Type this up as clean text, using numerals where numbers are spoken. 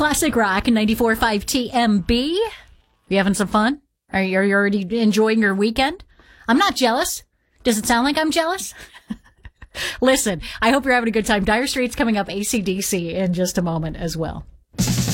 Classic Rock 94.5 TMB. You having some fun? Are you already enjoying your weekend? I'm not jealous. Does it sound like I'm jealous? Listen, I hope you're having a good time. Dire Straits coming up, AC/DC in just a moment as well.